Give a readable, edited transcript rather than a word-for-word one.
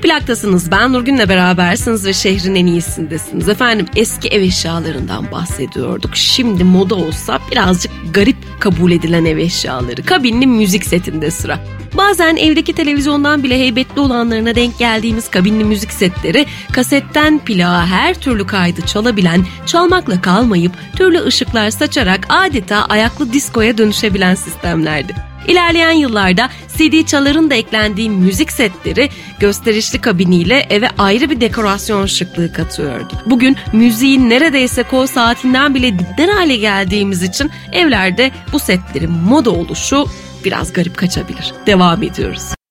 Plaktasınız, ben Nurgün'le berabersiniz ve şehrin en iyisindesiniz. Efendim, eski ev eşyalarından bahsediyorduk. Şimdi moda olsa birazcık garip kabul edilen ev eşyaları. Kabinli müzik setinde sıra. Bazen evdeki televizyondan bile heybetli olanlarına denk geldiğimiz kabinli müzik setleri, kasetten plağa her türlü kaydı çalabilen, çalmakla kalmayıp türlü ışıklar saçarak adeta ayaklı diskoya dönüşebilen sistemlerdi. İlerleyen yıllarda CD çaların da eklendiği müzik setleri gösterişli kabiniyle eve ayrı bir dekorasyon şıklığı katıyordu. Bugün müziğin neredeyse kol saatinden bile dinler hale geldiğimiz için evlerde bu setlerin moda oluşu biraz garip kaçabilir. Devam ediyoruz.